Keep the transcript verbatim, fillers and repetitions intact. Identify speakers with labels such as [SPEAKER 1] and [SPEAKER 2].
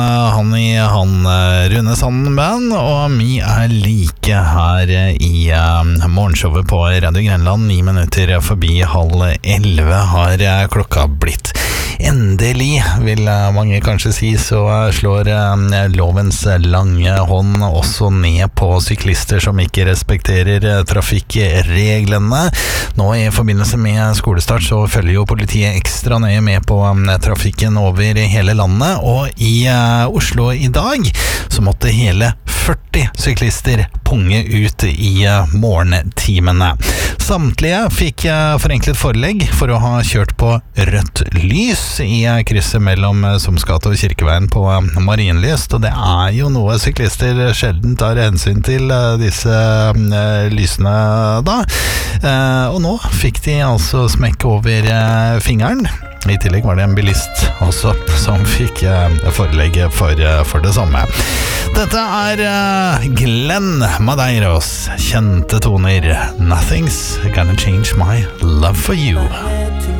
[SPEAKER 1] Han i han Rune Sanden Band, og vi er like her i uh, morgenshowet på Radio Grenland. Ni minutter forbi halv elleve har klokka blitt. Endelig, vil mange kanskje si, så slår uh, lovens lange hånd også ned på syklister som ikke respekterer uh, trafikkreglene. Nå i forbindelse med skolestart så følger jo politiet ekstra nøye med på um, trafikken over hele landet, og i uh, Oslo i dag så måtte hele førti syklister punge ut i uh, morgentimene. Samtlige fikk uh, forenklet forelegg for å ha kjørt på rødt lys i uh, krysset mellom uh, Somsgate og Kirkeveien på uh, Marienlyst, og det er jo noe syklister sjelden tar hensyn til uh, disse uh, lysene da. Uh, og nå fikk de altså smekk over uh, fingeren. I tillegg var det en bilist også som fikk uh, forelegg for, uh, for det samme. Dette er uh, Glenn Madeiros kjente toner. Nothing's gonna change my love for you.